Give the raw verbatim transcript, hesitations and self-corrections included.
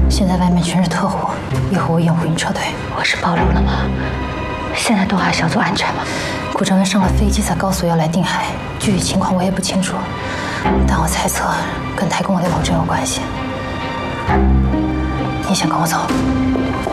现在外面全是特务，一会儿我掩护你撤退。 我是暴露了吗？现在东海小组安全吗？ 顾正元上了飞机才告诉我要来定海，具体情况我也不清楚，但我猜测跟台公的老郑有关系。你想跟我走？